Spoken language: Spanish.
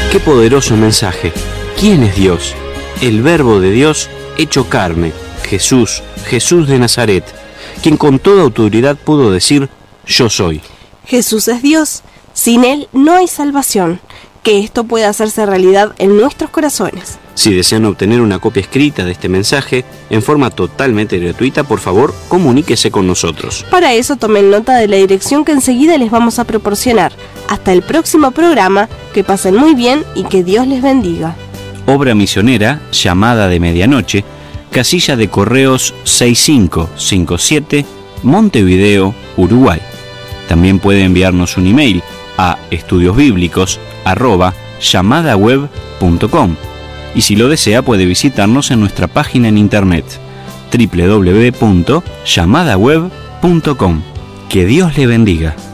Qué poderoso mensaje. ¿Quién es Dios? El Verbo de Dios hecho carne, Jesús, Jesús de Nazaret, quien con toda autoridad pudo decir, yo soy. Jesús es Dios. Sin Él no hay salvación. Que esto pueda hacerse realidad en nuestros corazones. Si desean obtener una copia escrita de este mensaje, en forma totalmente gratuita, por favor, comuníquese con nosotros. Para eso tomen nota de la dirección que enseguida les vamos a proporcionar. Hasta el próximo programa, que pasen muy bien y que Dios les bendiga. Obra misionera, Llamada de Medianoche, casilla de correos 6557, Montevideo, Uruguay. También puede enviarnos un email a estudiosbiblicos@llamadaweb.com y si lo desea puede visitarnos en nuestra página en internet www.llamadaweb.com. Que Dios le bendiga.